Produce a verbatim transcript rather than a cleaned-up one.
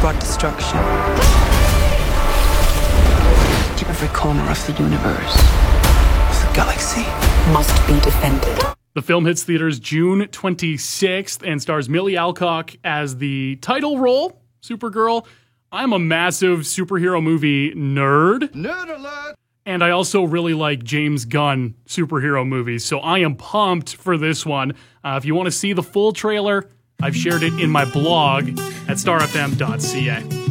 brought destruction to every corner of the universe. The galaxy must be defended. The film hits theaters June twenty-sixth and stars Millie Alcock as the title role, Supergirl. I'm a massive superhero movie nerd. Nerd alert! And I also really like James Gunn superhero movies, so I am pumped for this one. Uh, if you want to see the full trailer, I've shared it in my blog at star f m dot c a.